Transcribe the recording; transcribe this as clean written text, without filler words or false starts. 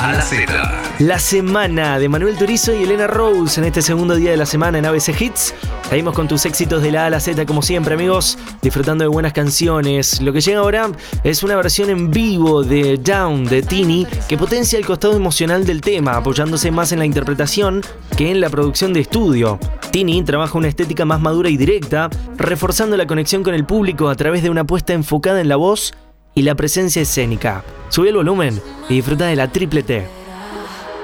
A la Z. La semana de Manuel Turizo y Elena Rose en este segundo día de la semana en ABC Hits. Seguimos con tus éxitos de la A a la Z como siempre, amigos, disfrutando de buenas canciones. Lo que llega ahora es una versión en vivo de Down de Tini que potencia el costado emocional del tema, apoyándose más en la interpretación que en la producción de estudio. Tini trabaja una estética más madura y directa, reforzando la conexión con el público a través de una apuesta enfocada en la voz y la presencia escénica. Sube el volumen y disfruta de la triple T.